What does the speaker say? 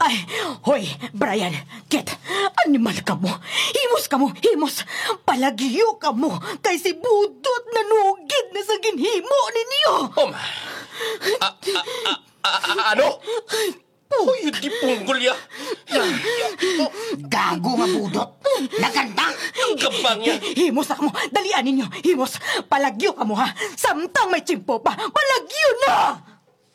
Ay, hoy, Brian, Kit, animal ka mo. Himos ka mo, himos. Palagyo ka mo, kay si Budot nanugid na sa ginhimo ninyo. Ano? Uy, di punggol ya. Gago nga Budot. Naganda. Ang gabang ya. Himos na ka mo, dalian ninyo, himos. Palagyo ka mo ha, samtang may tsimpo pa, palagyo na!